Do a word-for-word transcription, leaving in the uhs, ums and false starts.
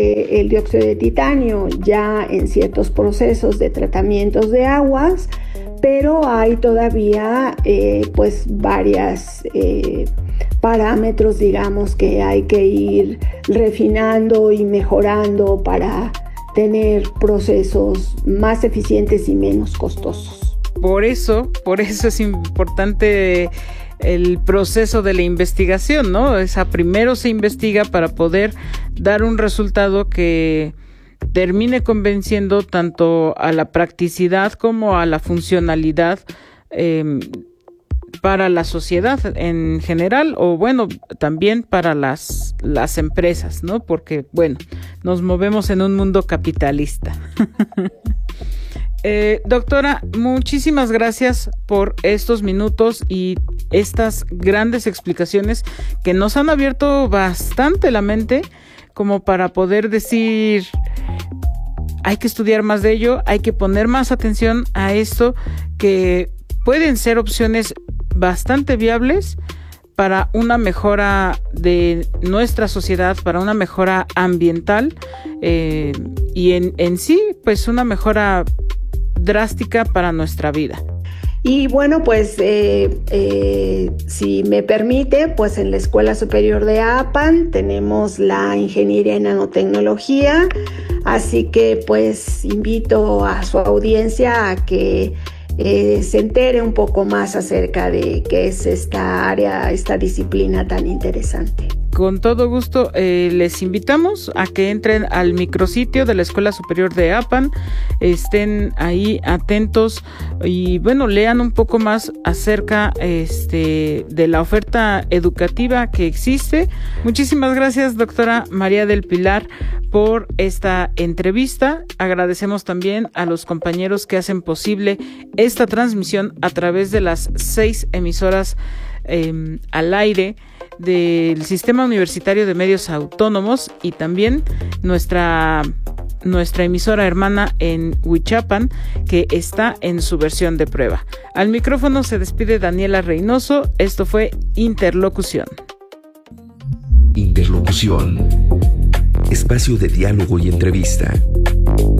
El dióxido de titanio ya en ciertos procesos de tratamientos de aguas, pero hay todavía eh, pues varias eh, parámetros, digamos, que hay que ir refinando y mejorando para tener procesos más eficientes y menos costosos. Por eso, por eso es importante el proceso de la investigación, ¿no? O sea, primero se investiga para poder dar un resultado que termine convenciendo tanto a la practicidad como a la funcionalidad eh, para la sociedad en general, o bueno, también para las, las empresas, ¿no? Porque, bueno, nos movemos en un mundo capitalista. Eh, doctora, muchísimas gracias por estos minutos y estas grandes explicaciones que nos han abierto bastante la mente como para poder decir, hay que estudiar más de ello, hay que poner más atención a esto, que pueden ser opciones bastante viables para una mejora de nuestra sociedad, para una mejora ambiental eh, y en, en sí, pues una mejora drástica para nuestra vida. Y bueno, pues eh, eh, si me permite, pues en la Escuela Superior de APAN tenemos la Ingeniería en Nanotecnología, así que pues invito a su audiencia a que eh, se entere un poco más acerca de qué es esta área, esta disciplina tan interesante. Con todo gusto eh, les invitamos a que entren al micrositio de la Escuela Superior de APAN, estén ahí atentos y bueno, lean un poco más acerca este, de la oferta educativa que existe. Muchísimas gracias, doctora María del Pilar, por esta entrevista. Agradecemos también a los compañeros que hacen posible esta transmisión a través de las seis emisoras eh, al aire del Sistema Universitario de Medios Autónomos y también nuestra, nuestra emisora hermana en Huichapan, que está en su versión de prueba. Al micrófono se despide Daniela Reynoso. Esto fue Interlocución. Interlocución. Espacio de diálogo y entrevista.